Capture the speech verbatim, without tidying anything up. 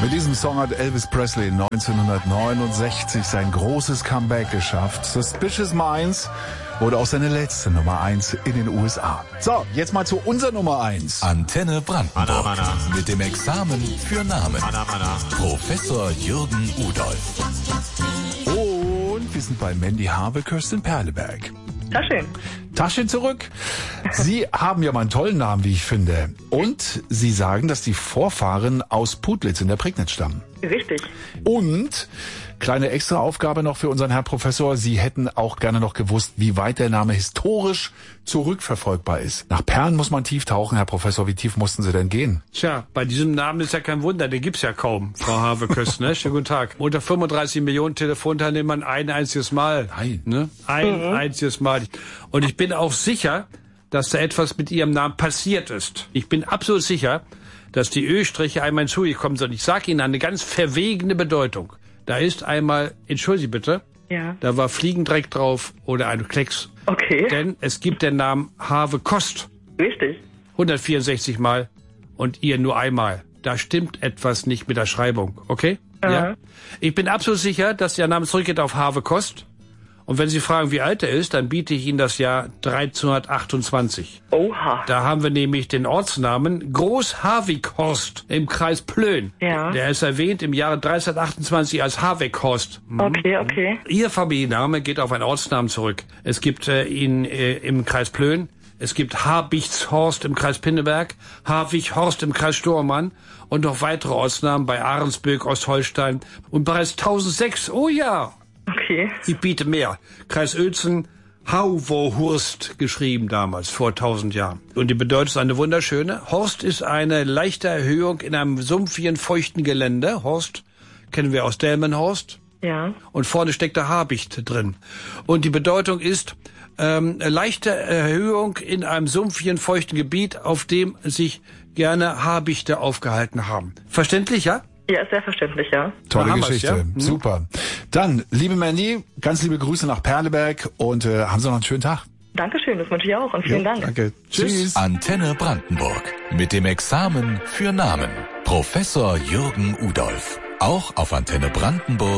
Mit diesem Song hat Elvis Presley neunzehnhundertneunundsechzig sein großes Comeback geschafft. Suspicious Minds wurde auch seine letzte Nummer eins in den U S A. So, jetzt mal zu unserer Nummer eins. Antenne Brandenburg. Mana, mana. Mit dem Examen für Namen. Mana, mana. Professor Jürgen Udolf. Und wir sind bei Mandy Havekirst in Perleberg. Taschen. Taschen zurück. Sie haben ja mal einen tollen Namen, wie ich finde. Und Sie sagen, dass die Vorfahren aus Putlitz in der Prignitz stammen. Richtig. Und kleine Extraaufgabe noch für unseren Herrn Professor. Sie hätten auch gerne noch gewusst, wie weit der Name historisch zurückverfolgbar ist. Nach Perlen muss man tief tauchen. Herr Professor, wie tief mussten Sie denn gehen? Tja, bei diesem Namen ist ja kein Wunder, den gibt's ja kaum, Frau Havekirst, ne? Schönen guten Tag. Unter fünfunddreißig Millionen Telefonteilnehmern ein einziges Mal. Nein. Ne? Ein Mhm. einziges Mal. Und ich bin auch sicher, dass da etwas mit Ihrem Namen passiert ist. Ich bin absolut sicher, dass die Ö-Striche einmal hinzugekommen sind. Ich sage Ihnen eine ganz verwegene Bedeutung. Da ist einmal, entschuldigen Sie bitte, Ja. da war Fliegendreck drauf oder ein Klecks. Okay. Denn es gibt den Namen Havekost. Richtig. hundertvierundsechzig Mal und ihr nur einmal. Da stimmt etwas nicht mit der Schreibung, okay? Aha. Ja. Ich bin absolut sicher, dass der Name zurückgeht auf Havekost. Und wenn Sie fragen, wie alt er ist, dann biete ich Ihnen das Jahr dreizehnhundertachtundzwanzig. Oha. Da haben wir nämlich den Ortsnamen Groß-Havikhorst im Kreis Plön. Ja. Der ist erwähnt im Jahre dreizehnhundertachtundzwanzig als Havekhorst. Okay, okay. Ihr Familienname geht auf einen Ortsnamen zurück. Es gibt äh, ihn äh, im Kreis Plön. Es gibt Habichtshorst im Kreis Pinneberg, Havichhorst im Kreis Stormann und noch weitere Ortsnamen bei Ahrensböck, Ostholstein und bereits tausendsechs. Oh ja, Okay. ich biete mehr. Kreis Uelzen, Hauwohurst geschrieben damals, vor tausend Jahren. Und die Bedeutung ist eine wunderschöne. Horst ist eine leichte Erhöhung in einem sumpfigen, feuchten Gelände. Horst kennen wir aus Delmenhorst. Ja. Und vorne steckt der Habicht drin. Und die Bedeutung ist ähm, leichte Erhöhung in einem sumpfigen, feuchten Gebiet, auf dem sich gerne Habichte aufgehalten haben. Verständlich, ja? Ja, ist sehr verständlich, ja. Tolle Da haben wir's, Geschichte. ja? Mhm. Super. Dann, liebe Mandy, ganz liebe Grüße nach Perleberg und äh, haben Sie noch einen schönen Tag. Dankeschön, das wünsche ich auch und vielen Dank. Danke. Tschüss. Antenne Brandenburg. Mit dem Examen für Namen. Professor Jürgen Udolf. Auch auf Antenne Brandenburg.